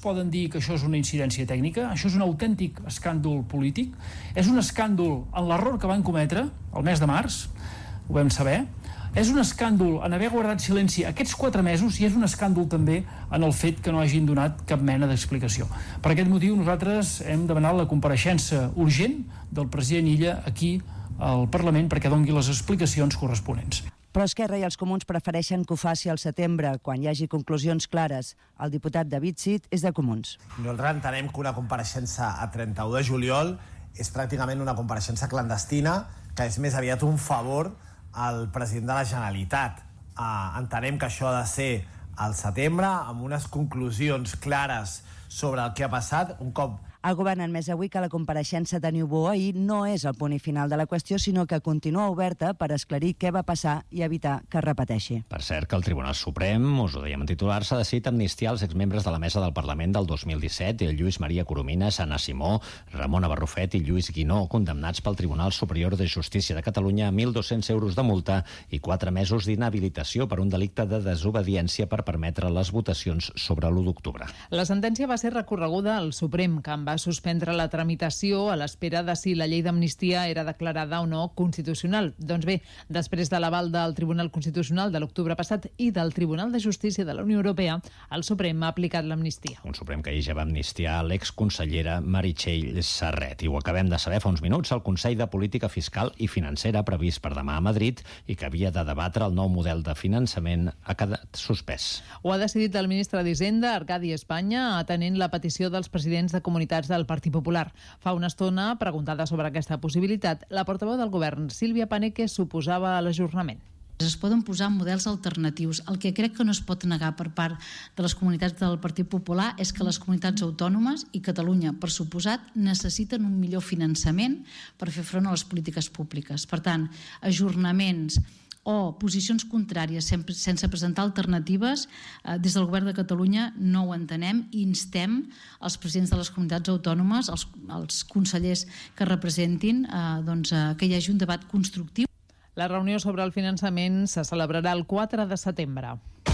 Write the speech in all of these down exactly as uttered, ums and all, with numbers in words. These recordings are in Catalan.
poden dir que això és una incidència tècnica, això és un autèntic escàndol polític, és un escàndol en l'error que van cometre el mes de març, ho vam saber, és un escàndol en haver guardat silenci aquests quatre mesos i és un escàndol també en el fet que no hagin donat cap mena d'explicació. Per aquest motiu nosaltres hem demanat la compareixença urgent del president Illa aquí al Parlament perquè doni les explicacions corresponents. Però Esquerra i els Comuns prefereixen que ho faci al setembre, quan hi hagi conclusions clares. El diputat David Cid és de Comuns. Nosaltres entenem que una compareixença a trenta-u de juliol és pràcticament una compareixença clandestina, que és més aviat un favor al president de la Generalitat. Uh, entenem que això ha de ser al setembre, amb unes conclusions clares sobre el que ha passat, un cop... El govern ha admès avui que la compareixença de Niubó ahir no és el punt i final de la qüestió, sinó que continua oberta per esclarir què va passar i evitar que es repeteixi. Per cert, que el Tribunal Suprem, us ho dèiem en titulars, s'ha decidit amnistiar els exmembres de la mesa del Parlament del dos mil disset, Lluís Maria Coromines, Anna Simó, Ramona Barrufet i Lluís Guinó, condemnats pel Tribunal Superior de Justícia de Catalunya a mil dos-cents euros de multa i quatre mesos d'inhabilitació per un delicte de desobediència per permetre les votacions sobre l'u d'octubre. La sentència va ser recorreguda al Suprem, que en va suspendre la tramitació a l'espera de si la llei d'amnistia era declarada o no constitucional. Doncs bé, després de l'aval del Tribunal Constitucional de l'octubre passat i del Tribunal de Justícia de la Unió Europea, el Suprem ha aplicat l'amnistia. Un Suprem que ahir ja va amnistiar l'exconsellera Meritxell Serret. I ho acabem de saber fa uns minuts, el Consell de Política Fiscal i Financera previst per demà a Madrid i que havia de debatre el nou model de finançament ha quedat suspès. Ho ha decidit el ministre d'Hisenda, Arcadi Espanya, atenent la petició dels presidents de comunitats del Partit Popular. Fa una estona, preguntada sobre aquesta possibilitat, la portaveu del govern, Sílvia Paneque, s'oposava a l'ajornament. Es poden posar models alternatius. El que crec que no es pot negar per part de les comunitats del Partit Popular és que les comunitats autònomes i Catalunya, per suposat, necessiten un millor finançament per fer front a les polítiques públiques. Per tant, ajornaments o posicions contràries sense presentar alternatives, eh, des del govern de Catalunya no ho entenem i instem els presidents de les comunitats autònomes, els, els consellers que representin, eh, doncs, eh, que hi hagi un debat constructiu. La reunió sobre el finançament se celebrarà el quatre de setembre.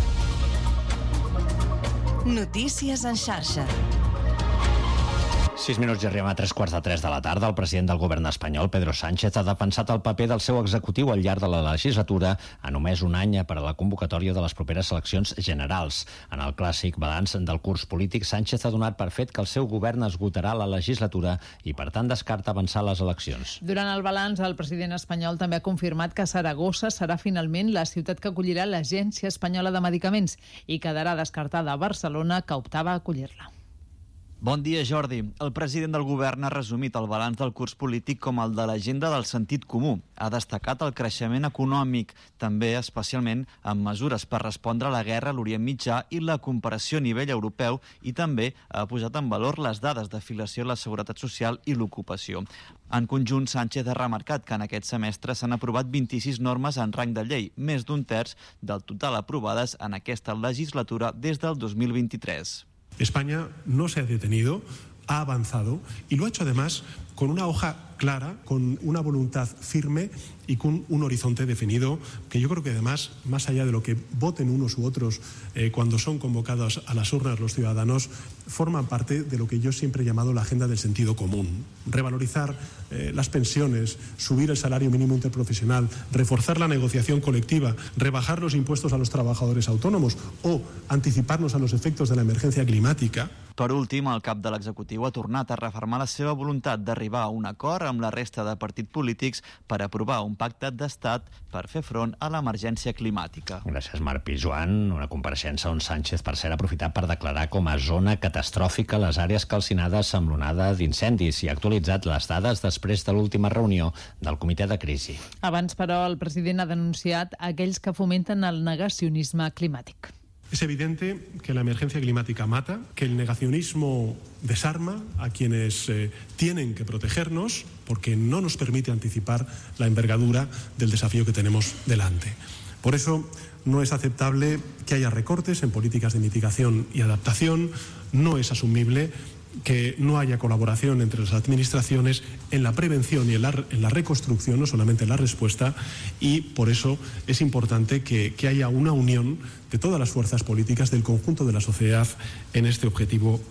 Notícies en xarxa. Sis minuts i arribem a tres quarts de tres de la tarda. El president del govern espanyol, Pedro Sánchez, ha defensat el paper del seu executiu al llarg de la legislatura a només un any per a la convocatòria de les properes eleccions generals. En el clàssic balanç del curs polític, Sánchez ha donat per fet que el seu govern esgotarà la legislatura i, per tant, descarta avançar les eleccions. Durant el balanç, el president espanyol també ha confirmat que Saragossa serà finalment la ciutat que acollirà l'Agència Espanyola de Medicaments i quedarà descartada a Barcelona, que optava a acollir-la. Bon dia, Jordi. El president del govern ha resumit el balanç del curs polític com el de l'agenda del sentit comú. Ha destacat el creixement econòmic, també especialment amb mesures per respondre a la guerra a l'Orient Mitjà i la comparació a nivell europeu, i també ha posat en valor les dades d'afiliació a la Seguretat Social i l'ocupació. En conjunt, Sánchez ha remarcat que en aquest semestre s'han aprovat vint-i-sis normes en rang de llei, més d'un terç del total aprovades en aquesta legislatura des del dos mil vint-i-tres. España no se ha detenido, ha avanzado y lo ha hecho además con una hoja clara, con una voluntad firme y con un horizonte definido que yo creo que además, más allá de lo que voten unos u otros eh, cuando son convocados a las urnas los ciudadanos, forman parte de lo que yo siempre he llamado la agenda del sentido común. Revalorizar eh, las pensiones, subir el salario mínimo interprofesional, reforzar la negociación colectiva, rebajar los impuestos a los trabajadores autónomos o anticiparnos a los efectos de la emergencia climática. Per últim, el cap de l'executiu ha tornat a refermar la seva voluntat d'arribar a un acord amb la resta de partits polítics per aprovar un pacte d'estat per fer front a l'emergència climàtica. Gràcies, Marc Pijuan. Una compareixença on Sánchez, per cert, ha aprofitat per declarar com a zona catastròfica les àrees calcinades amb l'onada d'incendis i ha actualitzat les dades després de l'última reunió del comitè de crisi. Abans, però, el president ha denunciat aquells que fomenten el negacionisme climàtic. Es evidente que la emergencia climática mata, que el negacionismo desarma a quienes eh, tienen que protegernos porque no nos permite anticipar la envergadura del desafío que tenemos delante. Por eso no es aceptable que haya recortes en políticas de mitigación y adaptación, no es asumible que no haya colaboración entre las administraciones en la prevención y en la, en la reconstrucción, no solamente en la respuesta, y por eso es importante que, que haya una unión de todas las fuerzas políticas del conjunto de la sociedad en este objetivo